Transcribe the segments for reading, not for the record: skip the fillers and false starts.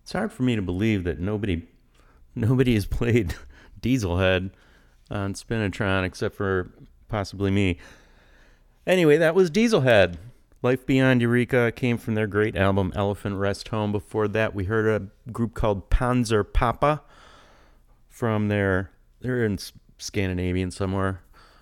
It's hard for me to believe that nobody has played Dieselhead on Spinatron except for possibly me. Anyway, that was Dieselhead. Life Beyond Eureka came from their great album Elephant Rest Home. Before that, we heard a group called Panzer Papa from they're in Scandinavian somewhere.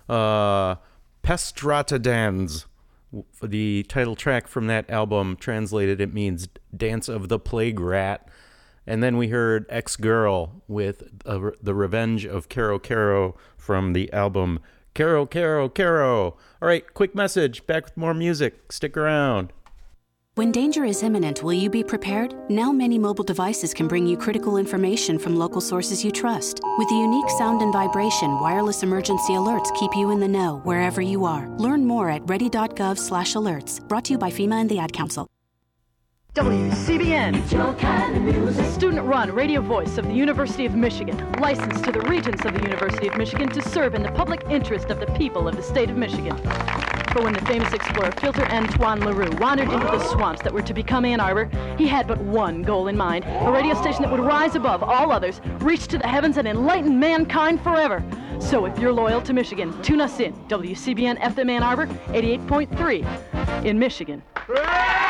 Pestratadans. For the title track from that album, translated, it means Dance of the Plague Rat. And then we heard Ex-Girl with The Revenge of Caro Caro from the album Caro Caro Caro. All right, quick message. Back with more music. Stick around. When danger is imminent, will you be prepared? Now many mobile devices can bring you critical information from local sources you trust. With the unique sound and vibration, wireless emergency alerts keep you in the know wherever you are. Learn more at ready.gov/alerts. Brought to you by FEMA and the Ad Council. WCBN, student-run radio voice of the University of Michigan, licensed to the Regents of the University of Michigan to serve in the public interest of the people of the state of Michigan. For when the famous explorer Filter Antoine LaRue wandered into the swamps that were to become Ann Arbor, he had but one goal in mind, a radio station that would rise above all others, reach to the heavens, and enlighten mankind forever. So if you're loyal to Michigan, tune us in, WCBN FM Ann Arbor, 88.3 in Michigan.